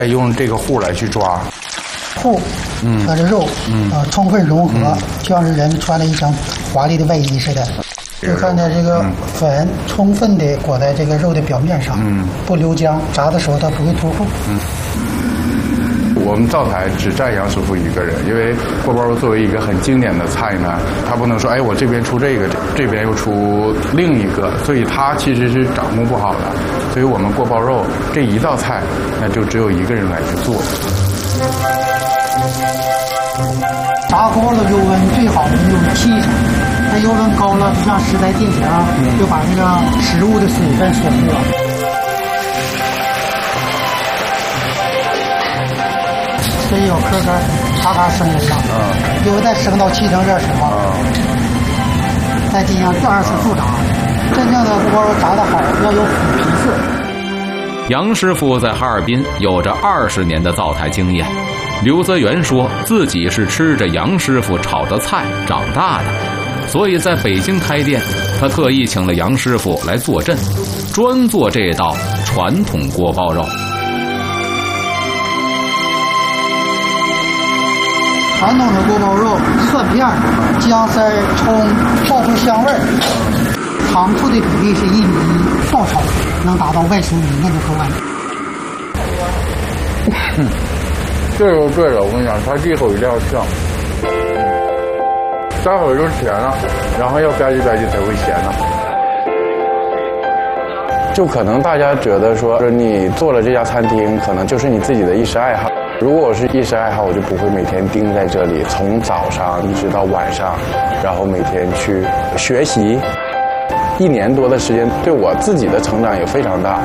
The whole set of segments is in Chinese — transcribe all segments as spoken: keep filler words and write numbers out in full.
用这个糊来去抓。 糊和这肉，嗯，呃，充分融合，嗯、就像是人穿了一层华丽的外衣似的。就看着这个粉充分的裹在这个肉的表面上，嗯，不流浆，炸的时候它不会脱裤。嗯。 我们灶台只占杨师傅一个人，因为锅包肉作为一个很经典的菜呢，他不能说哎我这边出这个，这边又出另一个，所以他其实是掌握不好的。所以我们锅包肉这一道菜，那就只有一个人来去做。 炸锅的油温最好是用七成，它油温高了，就像食材定型，嗯、就把这个食物的水分锁住了。所以有颗颗咔咔声音了，嗯，油再升到七成热时候，嗯，再进行二次复炸。真正的锅包肉炸得好，要有虎皮色。 杨师傅在哈尔滨有着二十年的灶台经验。刘泽元说自己是吃着杨师傅炒的菜长大的，所以在北京开店，他特意请了杨师傅来坐镇，专做这道传统锅包肉。 传统的锅包肉，蒜片、姜丝、葱，爆出香味儿。糖醋的比例是一比一，爆炒能达到外酥里嫩的口感。 这个对了，我跟你讲，它第一口一定要香，待会儿就甜了，然后要吧唧吧唧才会咸呢。就可能大家觉得说，你做了这家餐厅，可能就是你自己的一时爱好。如果我是一时爱好，我就不会每天盯在这里，从早上一直到晚上，然后每天去学习。一年多的时间，对我自己的成长也非常大。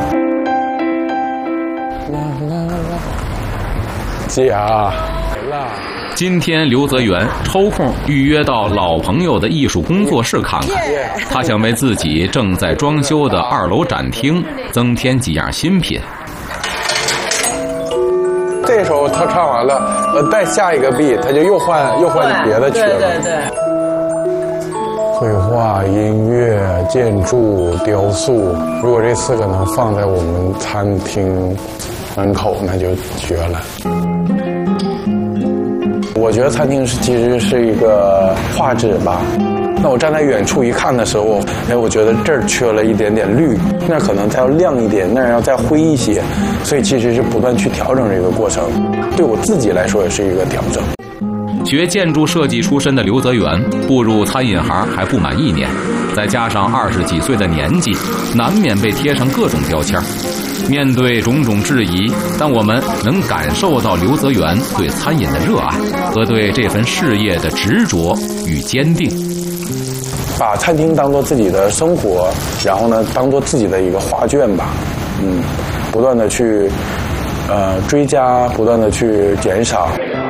姐啊， 今天刘泽元抽空预约到老朋友的艺术工作室看看，他想为自己正在装修的二楼展厅增添几样新品。 这时候他唱完了，呃，再下一个 B， 他就又换又换别的曲了。 对对对。 绘画、音乐、建筑、雕塑，如果这四个能放在我们餐厅门口，那就绝了。我觉得餐厅是其实是一个画质吧。那我站在远处一看的时候，哎，我觉得这儿缺了一点点绿，那可能再要亮一点，那儿要再灰一些，所以其实是不断去调整这个过程，对我自己来说也是一个调整。 学建筑设计出身的刘泽元步入餐饮行还不满一年，再加上二十几岁的年纪，难免被贴上各种标签。面对种种质疑，但我们能感受到刘泽元对餐饮的热爱和对这份事业的执着与坚定。 把餐厅当作自己的生活，然后呢，当作自己的一个画卷吧，嗯，不断的去呃追加，不断的去减少。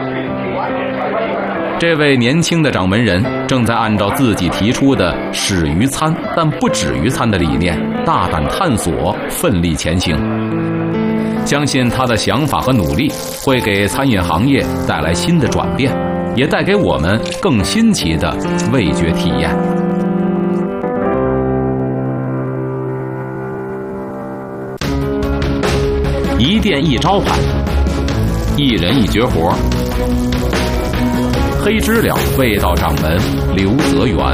这位年轻的掌门人正在按照自己提出的始于餐但不止于餐的理念，大胆探索，奋力前行。相信他的想法和努力会给餐饮行业带来新的转变，也带给我们更新奇的味觉体验。一店一招牌，一人一绝活。黑知了味道掌门刘泽元。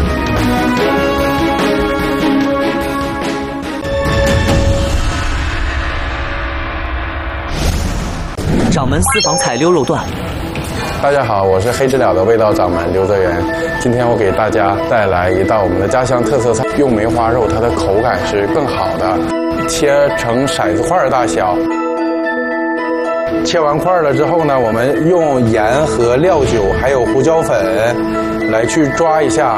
掌门私房菜溜肉段。 大家好，我是黑知了的味道掌门刘泽元。今天我给大家带来一道我们的家乡特色菜，用梅花肉，它的口感是更好的，切成骰子块大小。切完块了之后呢，我们用盐和料酒还有胡椒粉来去抓一下，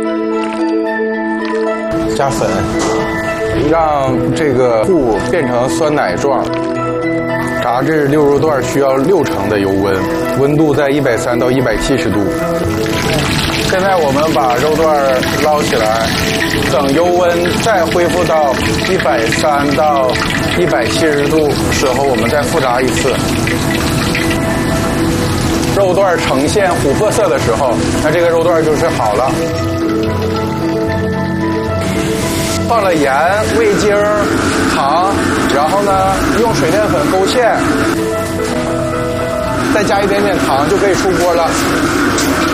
加粉，让这个糊变成酸奶状。炸制溜肉段需要六成的油温，温度在一百三到一百七十度。现在我们把肉段捞起来，等油温再恢复到一百三到一百七十度时候，我们再复炸一次。肉段呈现琥珀色的时候，那这个肉段就是好了。放了盐、味精、糖，然后呢用水淀粉勾芡， 再加一点点糖就可以出锅了。